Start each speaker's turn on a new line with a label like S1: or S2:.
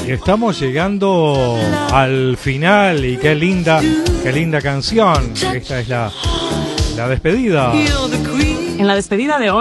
S1: Estamos llegando al final y qué linda canción. Esta es la despedida.
S2: En la despedida de hoy